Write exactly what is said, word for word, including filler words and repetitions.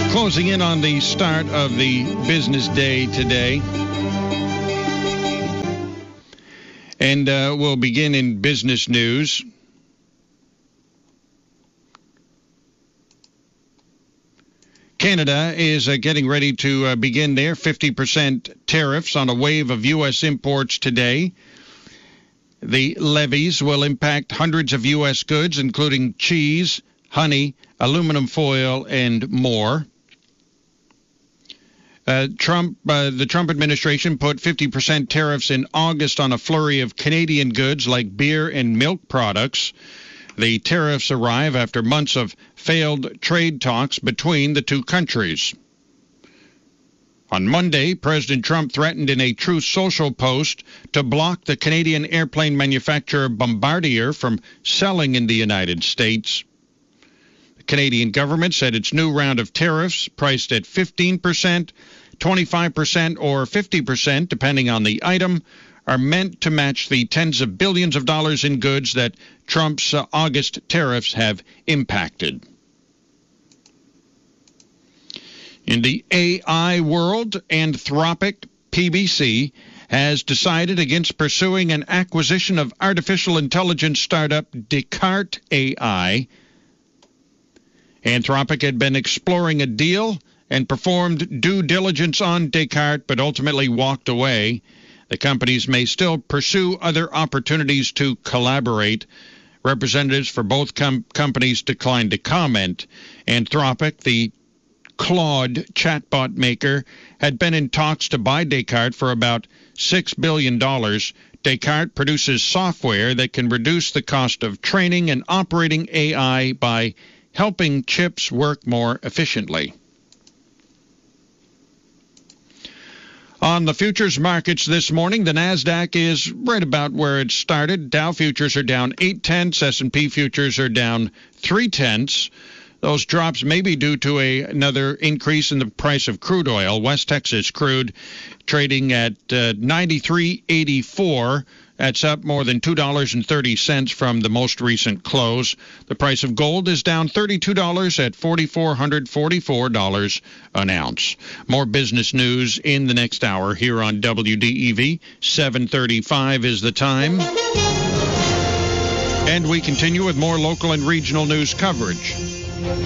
Closing in on the start of the business day today. And uh, we'll begin in business news. Canada is uh, getting ready to uh, begin their fifty percent tariffs on a wave of U S imports today. The levies will impact hundreds of U S goods, including cheese, honey, aluminum foil, and more. Uh, Trump, uh, the Trump administration put fifty percent tariffs in August on a flurry of Canadian goods like beer and milk products. The tariffs arrive after months of failed trade talks between the two countries. On Monday, President Trump threatened in a Truth Social post to block the Canadian airplane manufacturer Bombardier from selling in the United States. The Canadian government said its new round of tariffs, priced at fifteen percent, twenty-five percent, or fifty percent, depending on the item, are meant to match the tens of billions of dollars in goods that Trump's uh, August tariffs have impacted. In the A I world, Anthropic P B C has decided against pursuing an acquisition of artificial intelligence startup Descartes A I. Anthropic had been exploring a deal and performed due diligence on Descartes, but ultimately walked away. The companies may still pursue other opportunities to collaborate. Representatives for both com- companies declined to comment. Anthropic, the Claude chatbot maker, had been in talks to buy Descartes for about six billion dollars. Descartes produces software that can reduce the cost of training and operating A I by helping chips work more efficiently. On the futures markets this morning, the NASDAQ is right about where it started. Dow futures are down eight tenths. S and P futures are down three tenths. Those drops may be due to a, another increase in the price of crude oil. West Texas crude trading at uh, ninety-three eighty-four. That's up more than two dollars and thirty cents from the most recent close. The price of gold is down thirty-two dollars at four thousand four hundred forty-four dollars an ounce. More business news in the next hour here on W D E V. seven thirty-five is the time. And we continue with more local and regional news coverage.